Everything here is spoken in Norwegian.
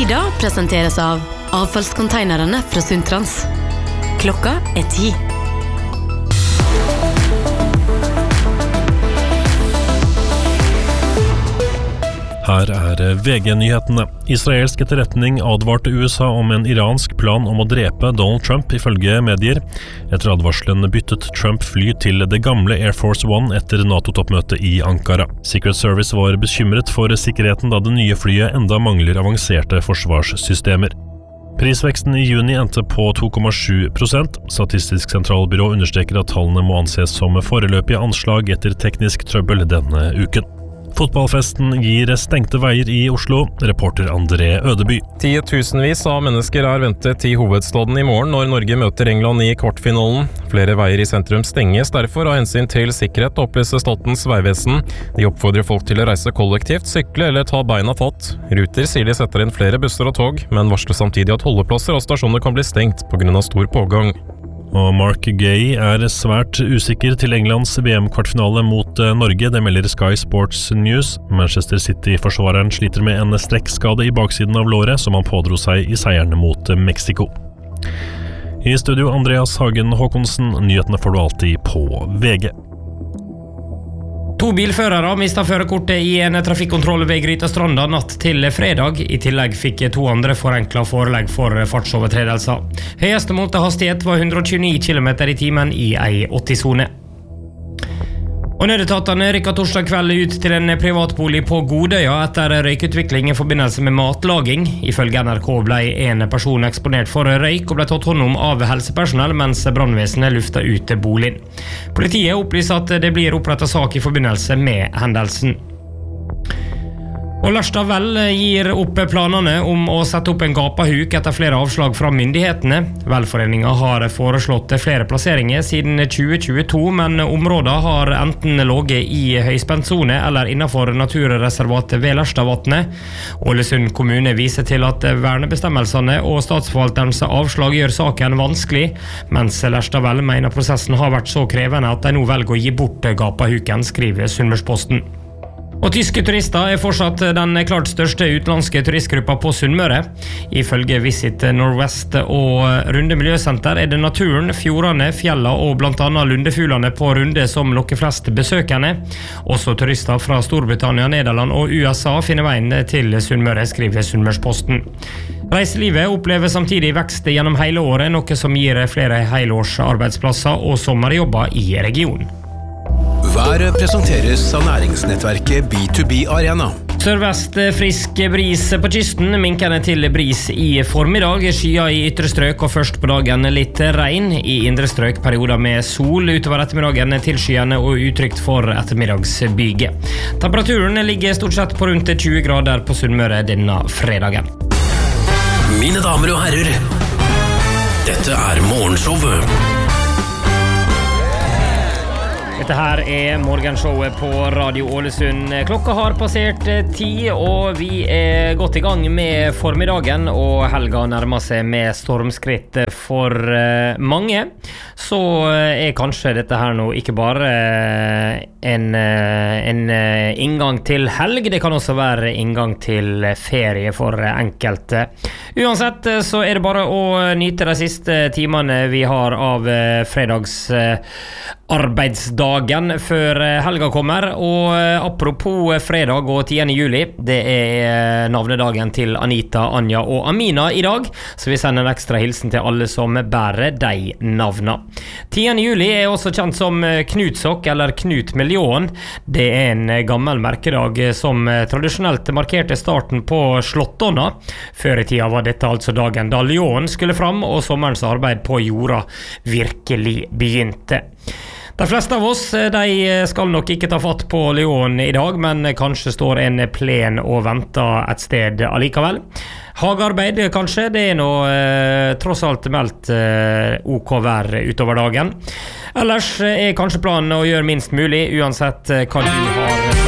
Tida presenteres av avfallskonteinerne fra Sundtrans. Klokka 10. Her VG-nyhetene. Israelsk etterretning advarte USA om en iransk plan om å drepe Donald Trump, ifølge medier. Etter advarselen byttet Trump fly til det gamle Air Force One etter NATO-toppmøtet i Ankara. Secret Service var bekymret for sikkerheten da det nye flyet enda mangler avanserte forsvarssystemer. Prisveksten i juni endte på 2,7%. Statistisk sentralbyrå understreker at tallene må anses som foreløpige anslag etter teknisk trøbbel denne uken. Fotballfesten gir stengte veier i Oslo, reporter André Ødeby. Titusenvis av mennesker ventet i hovedstaden i morgen når Norge møter England i kvartfinalen. Flere veier i sentrum stenges derfor av hensyn til sikkerhet, opplyser Statens vegvesen. De oppfordrer folk til å reise kollektivt, sykle eller ta beina fatt. Ruter sier de setter inn flere busser og tog, men varsler samtidig at holdeplasser og stasjoner kan bli stengt på grunn av stor pågang. Og Mark Gay svært usikker til Englands VM-kvartfinale mot Norge, det melder Sky Sports News. Manchester City-forsvareren sliter med en strekkskade i baksiden av låret som han pådro seg i seieren mot Mexico. I studio Andreas Hagen Håkonsen, nyhetene får du alltid på VG. 2 bilførere mistet førerkortet i en trafikkontroll ved Grytastranda natt til fredag. I tillegg fikk 2 andre forenklet forelegg for fartsovertredelser. Høyeste målte hastighet var 129 km i timen i ei 80-sone. Og nødetatene rykket torsdag kveld ut til en privatbolig på Godøya etter røykutvikling i forbindelse med matlaging. Ifølge NRK ble en person eksponert for røyk og ble tatt hånd om av helsepersonell mens brannvesenet luftet ut boligen. Politiet opplyser at det blir opprettet sak i forbindelse med hendelsen. Og Lærstad Vel gir opp planene om å sette opp en gapahuk etter flere avslag fra myndighetene. Velforeningen har foreslått flere plasseringer siden 2022, men området har enten ligget i høyspentsone eller innenfor naturreservatet ved Lærstadvatnet. Ålesund kommune viser til at vernebestemmelsene og statsforvalterens avslag gjør saken vanskelig, mens Lærstad Vel mener prosessen har vært så krevende at de nå velger å gi bort gapahuken, skriver Sunnmørsposten. Og tyske turister fortsatt den klart største utenlandske turistgruppa på Sunnmøre. Ifølge Visit Northwest og Runde Miljøsenter det naturen, fjordene, fjella og blant annet lundefuglene på Runde som lokker flest besøkende. Også turister fra Storbritannia, Nederland og USA finner veien til Sunnmøre, skriver Sunnmørsposten. Reiselivet opplever samtidig vekst gjennom hele året, noe som gir flere helårsarbeidsplasser og sommerjobber i regionen. Været presenteres av næringsnettverket B2B Arena. Sørvest frisk bris på kysten, minkende til bris i formiddag, skyer i ytre strøk og først på dagen litt regn. I indre strøk perioder med sol, utover ettermiddagen tilskyende og utrygt for ettermiddagsbyge. Temperaturen ligger stort sett på rundt 20 grader på Sunnmøre denne fredagen. Mine damer og herrer, dette morgenshowet. Dette her morgenshowet på Radio Ålesund. Klokka har passert 10, og vi godt i gang med formiddagen, og helga nærmer seg med stormskritt for mange. Så kanskje dette her nå ikke bare en inngang til helg, det kan også være inngang til ferie for enkelte. Uansett så det bare å nyte de siste timene vi har av fredags arbeidsdagen før helga kommer. Og apropos fredag og 10. juli, det navnedagen til Anita, Anja og Amina i dag, så vi sender en ekstra hilsen til alle som bærer de navna. 10. juli også kjent som Knutsokk eller Knut Million. Det en gammel merkedag som tradisjonelt markerte starten på Slåttonna. Før i tida var dette altså dagen da Lyon skulle fram og sommerens arbeid på jorda virkelig begynte. De fleste av oss de skal nok ikke ta fatt på Lyon i dag, men kanskje står en plen og venter et sted allikevel. Hagearbeid kanskje, det noe tross alt meldt OK vær utover dagen. Ellers kanskje planen å gjøre minst mulig, uansett hva du har